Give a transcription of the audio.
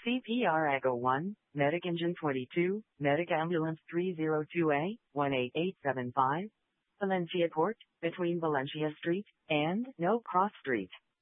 CPR Echo 1, Medic Engine 22, Medic Ambulance 302A, 18875, Valencia Court, between Valencia Street and No Cross Street.